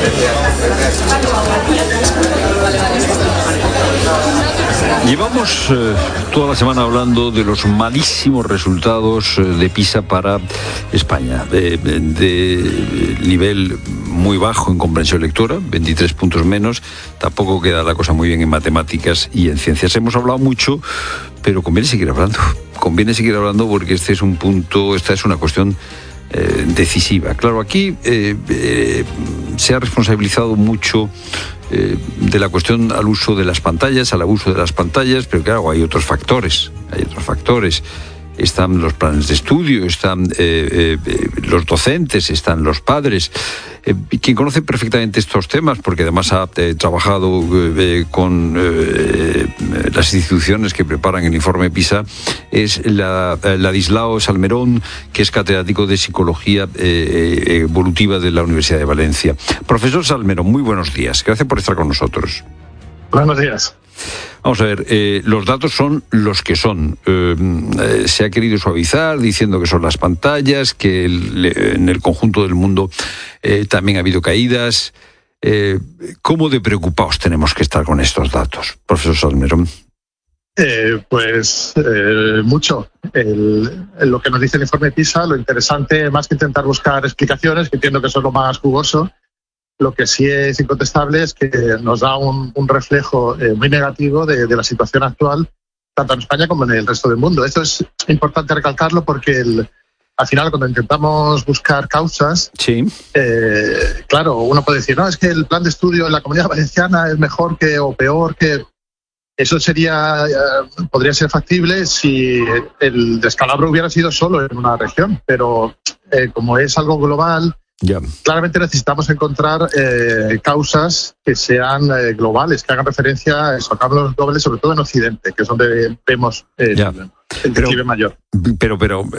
Llevamos toda la semana hablando de los malísimos resultados de PISA para España, de nivel muy bajo en comprensión lectora, 23 puntos menos, tampoco queda la cosa muy bien en matemáticas y en ciencias. Hemos hablado mucho, pero conviene seguir hablando porque este es un punto, esta es una cuestión decisiva. Claro, aquí se ha responsabilizado mucho de la cuestión al uso de las pantallas, al abuso de las pantallas, pero claro, hay otros factores. Están los planes de estudio, están los docentes, están los padres. Quien conoce perfectamente estos temas, porque además ha trabajado con las instituciones que preparan el informe PISA, es Ladislao Salmerón, que es catedrático de Psicología Evolutiva de la Universidad de Valencia. Profesor Salmerón, muy buenos días. Gracias por estar con nosotros. Buenos días. Vamos a ver, los datos son los que son. Se ha querido suavizar diciendo que son las pantallas, que en el conjunto del mundo también ha habido caídas. ¿Cómo de preocupados tenemos que estar con estos datos, profesor Salmerón? Mucho. Lo que nos dice el informe PISA, lo interesante, más que intentar buscar explicaciones, que entiendo que eso es lo más jugoso, lo que sí es incontestable es que nos da un reflejo muy negativo de la situación actual, tanto en España como en el resto del mundo. Esto es importante recalcarlo porque al final, cuando intentamos buscar causas, sí. Claro, uno puede decir, no, es que el plan de estudio en la Comunidad Valenciana es mejor que o peor que... Eso podría ser factible si el descalabro hubiera sido solo en una región, pero como es algo global, claramente necesitamos encontrar causas que sean globales, que hagan referencia a esos cambios globales, sobre todo en Occidente, que es donde vemos el declive mayor. Pero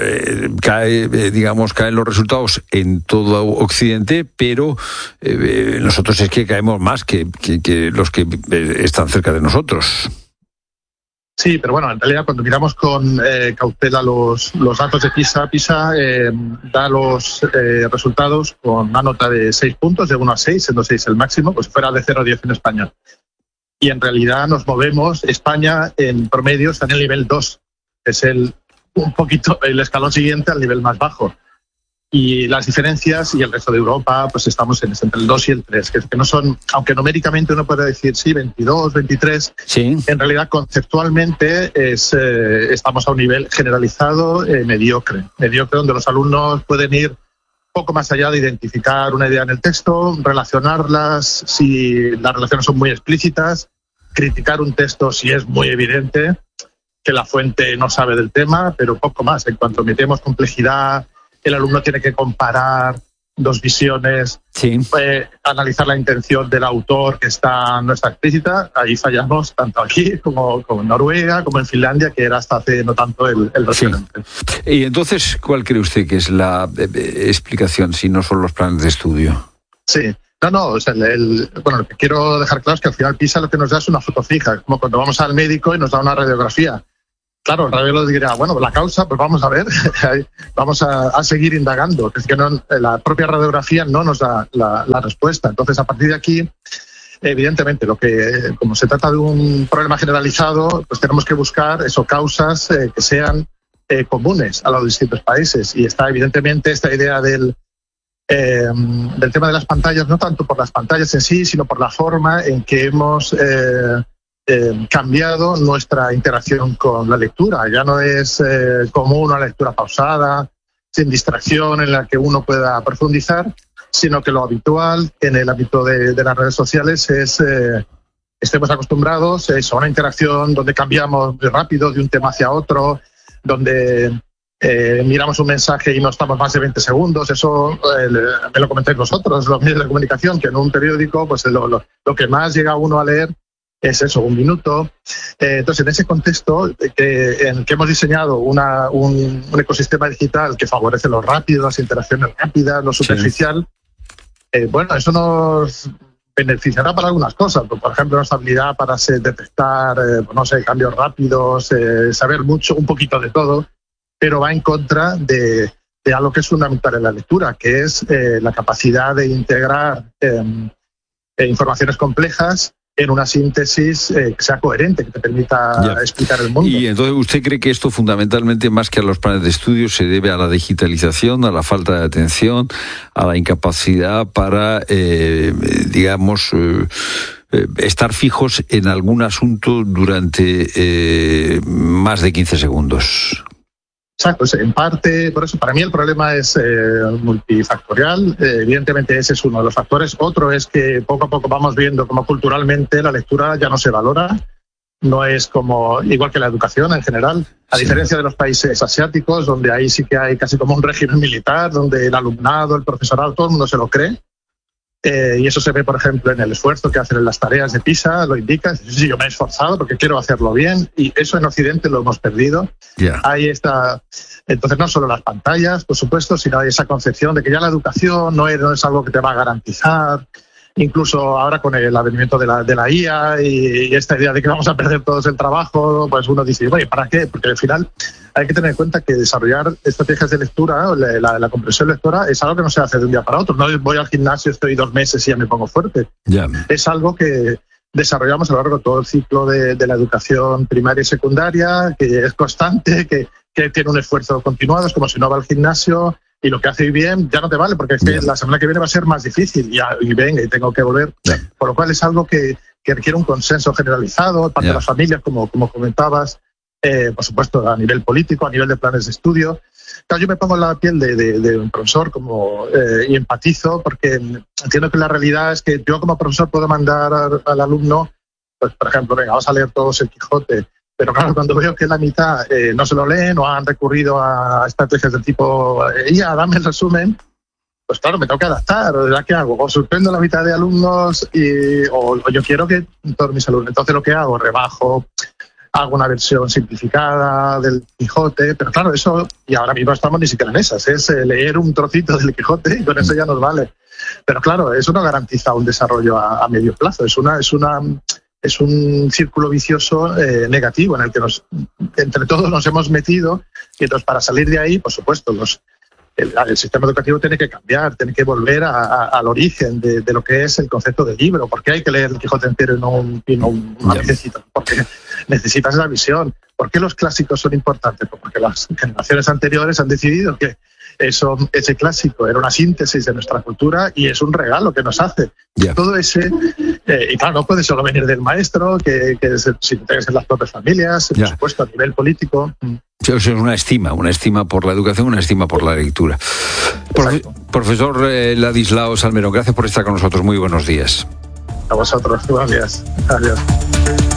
caen los resultados en todo Occidente, pero nosotros es que caemos más que los que están cerca de nosotros. Sí, pero bueno, en realidad cuando miramos con cautela los datos de PISA da los resultados con una nota de 6 puntos, de 1 a 6, siendo 6 el máximo, pues fuera de 0 a 10 en España. Y en realidad nos movemos, España en promedio está en el nivel 2, que es un poquito el escalón siguiente al nivel más bajo. Y las diferencias, y el resto de Europa, pues estamos entre el 2 y el 3, que no son, aunque numéricamente uno puede decir, sí, 22, 23, sí. En realidad conceptualmente estamos a un nivel generalizado mediocre, donde los alumnos pueden ir poco más allá de identificar una idea en el texto, relacionarlas si las relaciones son muy explícitas, criticar un texto si es muy evidente que la fuente no sabe del tema, pero poco más. En cuanto metemos complejidad, el alumno tiene que comparar dos visiones, sí. Analizar la intención del autor que no está explícita. Ahí fallamos tanto aquí como en Noruega, como en Finlandia, que era hasta hace no tanto el referente. Sí. Y entonces, ¿cuál cree usted que es la explicación, si no son los planes de estudio? Sí. O sea, lo que quiero dejar claro es que al final PISA lo que nos da es una foto fija, como cuando vamos al médico y nos da una radiografía. Claro, el radiólogo dirá, bueno, la causa, pues vamos a ver, vamos a seguir indagando. Es que la propia radiografía no nos da la respuesta. Entonces, a partir de aquí, evidentemente, como se trata de un problema generalizado, pues tenemos que buscar causas que sean comunes a los distintos países. Y está evidentemente esta idea del tema de las pantallas, no tanto por las pantallas en sí, sino por la forma en que hemos cambiado nuestra interacción con la lectura. Ya no es común una lectura pausada, sin distracción, en la que uno pueda profundizar, sino que lo habitual en el ámbito de las redes sociales es estemos acostumbrados a una interacción donde cambiamos muy rápido de un tema hacia otro, donde miramos un mensaje y no estamos más de 20 segundos. Eso me lo comentáis vosotros, los medios de comunicación, que en un periódico pues lo que más llega uno a leer es eso, 1 minuto. Entonces, en ese contexto en que hemos diseñado un ecosistema digital que favorece lo rápido, las interacciones rápidas, lo superficial, eso nos beneficiará para algunas cosas. Por ejemplo, nuestra habilidad para detectar, cambios rápidos, saber un poquito de todo, pero va en contra de de algo que es fundamental en la lectura, que es la capacidad de integrar informaciones complejas en una síntesis que sea coherente, que te permita explicar el mundo. Y entonces, ¿usted cree que esto fundamentalmente, más que a los planes de estudio, se debe a la digitalización, a la falta de atención, a la incapacidad para, estar fijos en algún asunto durante más de 15 segundos? Exacto, en parte, por eso para mí el problema es multifactorial. Evidentemente ese es uno de los factores. Otro es que poco a poco vamos viendo cómo culturalmente la lectura ya no se valora. No es como igual que la educación en general, a diferencia de los países asiáticos, donde ahí sí que hay casi como un régimen militar, donde el alumnado, el profesorado, todo el mundo se lo cree. Y eso se ve, por ejemplo, en el esfuerzo que hacen en las tareas de PISA, lo indica. Sí, yo me he esforzado porque quiero hacerlo bien, y eso en Occidente lo hemos perdido. Ahí está. Entonces, no solo las pantallas, por supuesto, sino hay esa concepción de que ya la educación no es algo que te va a garantizar. Incluso ahora con el advenimiento de la IA y esta idea de que vamos a perder todos el trabajo, pues uno dice, oye, ¿para qué? Porque al final hay que tener en cuenta que desarrollar estrategias de lectura, la comprensión lectora, es algo que no se hace de un día para otro. No voy al gimnasio, estoy 2 meses y ya me pongo fuerte. Es algo que desarrollamos a lo largo de todo el ciclo de la educación primaria y secundaria, que es constante, que tiene un esfuerzo continuado. Es como si no va al gimnasio y lo que hace bien ya no te vale, porque es que la semana que viene va a ser más difícil y venga, y tengo que volver. Por lo cual es algo que requiere un consenso generalizado, parte de las familias, como comentabas, por supuesto, a nivel político, a nivel de planes de estudio. Claro, yo me pongo en la piel de un profesor y empatizo, porque entiendo que la realidad es que yo como profesor puedo mandar al alumno, pues por ejemplo, venga, vamos a leer todos el Quijote. Pero claro, cuando veo que la mitad no se lo leen o han recurrido a estrategias del tipo, dame el resumen, pues claro, me tengo que adaptar. ¿Qué hago? O suspendo la mitad de alumnos o yo quiero que todos mis alumnos. Entonces lo que hago, rebajo, hago una versión simplificada del Quijote, pero claro, eso, y ahora mismo estamos ni siquiera en esas, es leer un trocito del Quijote y con eso ya nos vale. Pero claro, eso no garantiza un desarrollo a medio plazo, es un círculo vicioso negativo en el que entre todos nos hemos metido, y entonces para salir de ahí, por supuesto, el sistema educativo tiene que cambiar, tiene que volver al origen de lo que es el concepto de libro. ¿Por qué hay que leer el Quijote entero y no un viejecito? Porque necesitas la visión. ¿Por qué los clásicos son importantes? Pues porque las generaciones anteriores han decidido que ese clásico era una síntesis de nuestra cultura y es un regalo que nos hace. Todo ese, y claro, no puede solo venir del maestro, que si tienes en las propias familias, por supuesto, a nivel político. Eso es una estima por la educación, una estima por la lectura. Profesor Ladislao Salmerón, gracias por estar con nosotros. Muy buenos días. A vosotros, buenos días. Adiós.